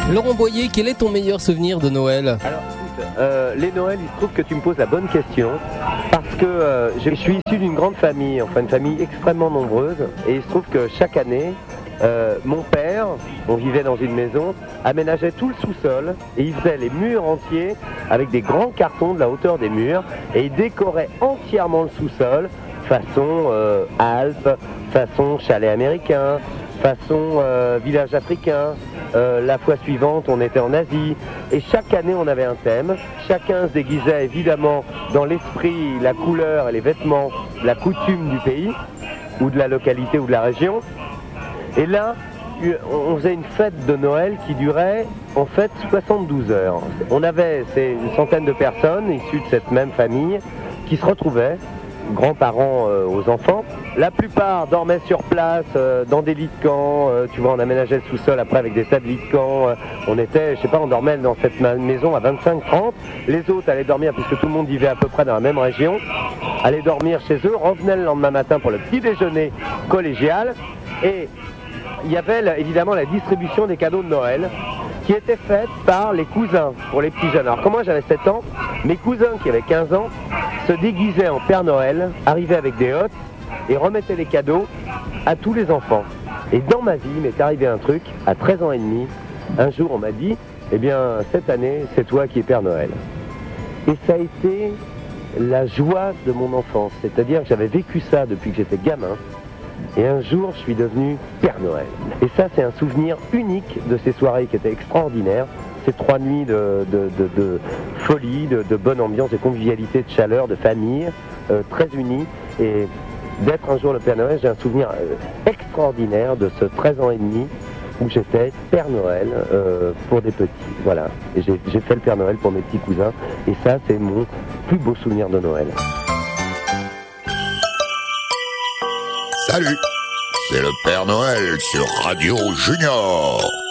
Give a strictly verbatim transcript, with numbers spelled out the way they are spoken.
Laurent Boyer, quel est ton meilleur souvenir de Noël ? Alors écoute, euh, les Noëls, il se trouve que tu me poses la bonne question parce que euh, je suis issu d'une grande famille, enfin une famille extrêmement nombreuse, et il se trouve que chaque année, euh, mon père, on vivait dans une maison, aménageait tout le sous-sol et il faisait les murs entiers avec des grands cartons de la hauteur des murs et il décorait entièrement le sous-sol façon euh, Alpes, façon chalet américain, façon euh, village africain. Euh, la fois suivante, on était en Asie et chaque année, on avait un thème. Chacun se déguisait évidemment dans l'esprit, la couleur et les vêtements, la coutume du pays ou de la localité ou de la région. Et là, on faisait une fête de Noël qui durait en fait soixante-douze heures. On avait c'est une centaine de personnes issues de cette même famille qui se retrouvaient, grands-parents euh, aux enfants. La plupart dormaient sur place, euh, dans des lits de camp. Euh, tu vois, on aménageait le sous-sol après avec des tas de lits de camp. Euh, on était, je sais pas, on dormait dans cette maison à vingt-cinq trente. Les autres allaient dormir, puisque tout le monde vivait à peu près dans la même région, allaient dormir chez eux, revenaient le lendemain matin pour le petit déjeuner collégial. Et il y avait évidemment la distribution des cadeaux de Noël qui était faite par les cousins pour les petits jeunes. Alors quand moi j'avais sept ans, mes cousins qui avaient quinze ans se déguisaient en Père Noël, arrivaient avec des hottes et remettaient les cadeaux à tous les enfants. Et dans ma vie, il m'est arrivé un truc, à treize ans et demi, un jour on m'a dit, eh bien cette année c'est toi qui es Père Noël. Et ça a été la joie de mon enfance, c'est-à-dire que j'avais vécu ça depuis que j'étais gamin. Et un jour, je suis devenu Père Noël. Et ça, c'est un souvenir unique de ces soirées qui étaient extraordinaires. Ces trois nuits de, de, de, de folie, de, de bonne ambiance, de convivialité, de chaleur, de famille, euh, très unis. Et d'être un jour le Père Noël, j'ai un souvenir euh, extraordinaire de ce treize ans et demi où j'étais Père Noël euh, pour des petits. Voilà. Et j'ai, j'ai fait le Père Noël pour mes petits cousins. Et ça, c'est mon plus beau souvenir de Noël. Salut, c'est le Père Noël sur Radio Junior.